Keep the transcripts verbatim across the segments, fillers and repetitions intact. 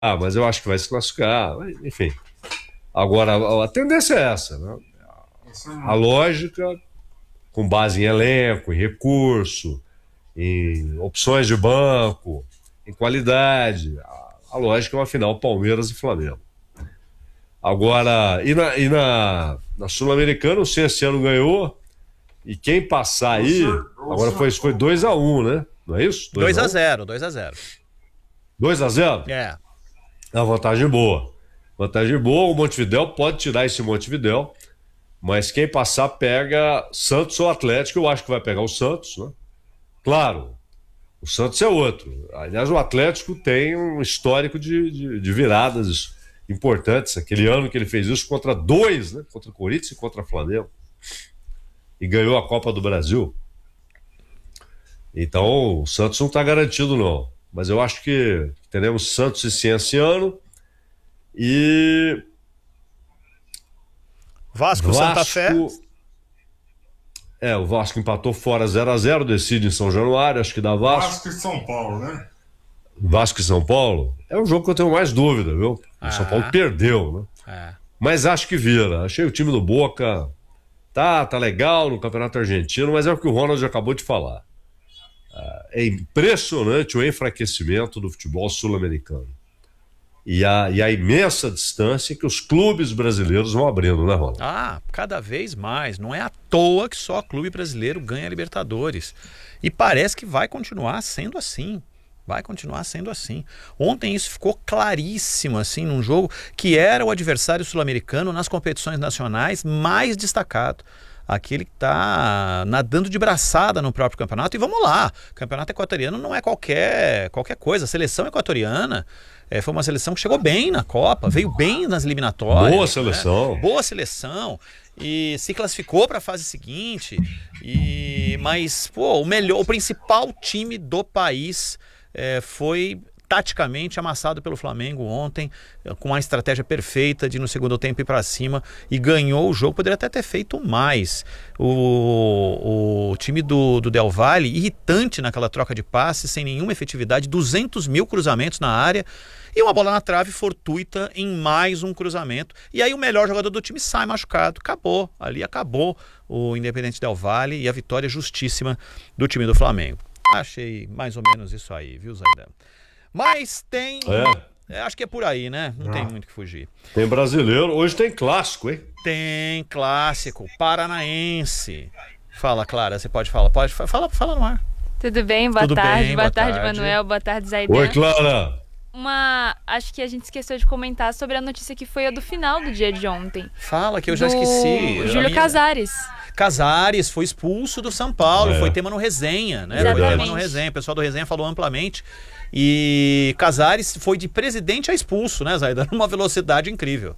Ah, mas eu acho que vai se classificar, enfim. Agora, a, a tendência é essa, né? A lógica, com base em elenco, em recurso, em opções de banco, em qualidade. A, a lógica é uma final Palmeiras e Flamengo. Agora, e na, e na, na Sul-Americana, o Cienciano ganhou, e quem passar aí, agora foi, foi dois a um, né? Não é isso? dois a zero, dois a zero. dois a zero? É. É uma vantagem boa. Vantagem boa, o Montevidéu pode tirar esse Montevidéu, mas quem passar pega Santos ou Atlético, eu acho que vai pegar o Santos, né? Claro, o Santos é outro. Aliás, o Atlético tem um histórico de, de, de viradas importantes. Aquele ano que ele fez isso contra dois, né? Contra o Corinthians e contra o Flamengo. E ganhou a Copa do Brasil. Então, o Santos não está garantido, não. Mas eu acho que teremos Santos e Cienciano e Vasco, Vasco, Santa Fé. É, o Vasco empatou fora zero a zero, decide em São Januário, acho que dá Vasco. Vasco e São Paulo, né? Vasco e São Paulo é um jogo que eu tenho mais dúvida, viu? O Ah. São Paulo perdeu, né? É. Mas acho que vira. Achei o time do Boca, tá, tá legal no Campeonato Argentino, mas é o que o Ronald acabou de falar. É impressionante o enfraquecimento do futebol sul-americano. E a, e a imensa distância que os clubes brasileiros vão abrindo, né, Ronald? Ah, cada vez mais. Não é à toa que só clube brasileiro ganha a Libertadores. E parece que vai continuar sendo assim. Vai continuar sendo assim. Ontem isso ficou claríssimo, assim, num jogo que era o adversário sul-americano nas competições nacionais mais destacado. Aquele que está nadando de braçada no próprio campeonato. E vamos lá, o campeonato equatoriano não é qualquer, qualquer coisa. A seleção equatoriana é, foi uma seleção que chegou bem na Copa, veio bem nas eliminatórias. Boa seleção. Né? Boa seleção. E se classificou para a fase seguinte. E, mas, pô, o melhor, o principal time do país é, foi taticamente amassado pelo Flamengo ontem, com a estratégia perfeita de no segundo tempo ir para cima e ganhou o jogo. Poderia até ter feito mais. O, o time do, do Del Valle, irritante naquela troca de passes, sem nenhuma efetividade, duzentos mil cruzamentos na área e uma bola na trave fortuita em mais um cruzamento. E aí o melhor jogador do time sai machucado. Acabou, ali acabou o Independente Del Valle e a vitória justíssima do time do Flamengo. Achei mais ou menos isso aí, viu, Zaidan? Mas tem... É. Acho que é por aí, né? Não ah. tem muito o que fugir. Tem brasileiro. Hoje tem clássico, hein? Tem clássico. Paranaense. Fala, Clara. Você pode falar? Pode. Fala, fala no ar. Tudo bem? Boa Tudo tarde. Bem, boa, boa tarde, tarde, Manuel. Boa tarde, Zaidan. Oi, Clara. Uma... Acho que a gente esqueceu de comentar sobre a notícia que foi a do final do dia de ontem. Fala, que eu já do esqueci. Júlio minha... Casares. Casares foi expulso do São Paulo. É. Foi tema no Resenha, né? Exatamente. Foi tema no Resenha. O pessoal do Resenha falou amplamente. E Casares foi de presidente a expulso, né, Zaidan? Numa velocidade incrível.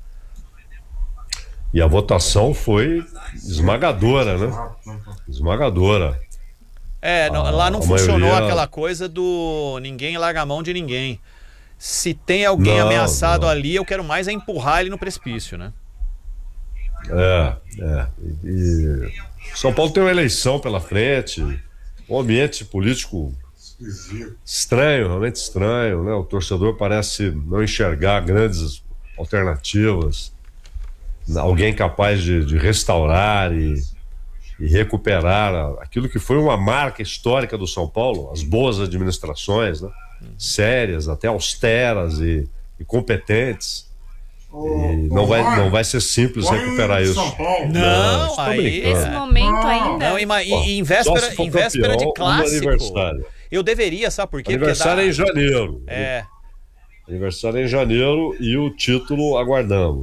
E a votação foi esmagadora, né? Esmagadora. É, a, lá não funcionou maioria... aquela coisa do ninguém larga a mão de ninguém. Se tem alguém não, ameaçado não. ali, eu quero mais é empurrar ele no precipício, né? É, é. E São Paulo tem uma eleição pela frente, um ambiente político estranho, realmente estranho, né? O torcedor parece não enxergar grandes alternativas, alguém capaz de, de restaurar e, e recuperar aquilo que foi uma marca histórica do São Paulo, as boas administrações, né? Sérias, até austeras e, e competentes. E não, vai, não vai ser simples recuperar isso. Não, não aí, nesse momento ainda. Não, e, e, em véspera, em véspera de clássico. Eu deveria, sabe por quê? Aniversário é em janeiro. É. Aniversário é em janeiro e o título aguardamos.